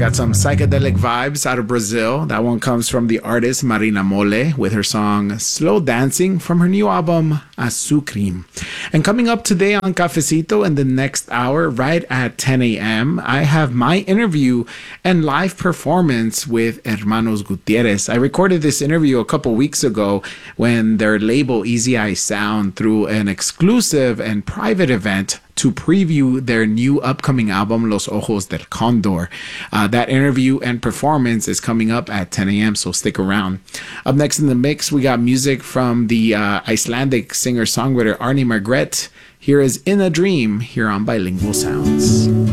got some psychedelic vibes out of Brazil. That one comes from the artist Marina Mole with her song Slow Dancing from her new album Azucrim. And coming up today on Cafecito in the next hour, right at 10 a.m., I have my interview and live performance with Hermanos Gutierrez. I recorded this interview a couple weeks ago when their label Easy Eye Sound threw an exclusive and private event to preview their new upcoming album, Los Ojos del Condor. That interview and performance is coming up at 10 a.m., so stick around. Up next in the mix, we got music from the Icelandic singer-songwriter Arni Margret. Here is In a Dream, here on Bilingual Sounds.